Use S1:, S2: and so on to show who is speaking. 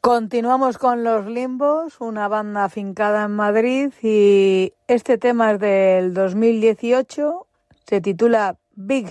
S1: Continuamos con Los Limbos, una banda afincada en Madrid, y este tema es del 2018, se titula Big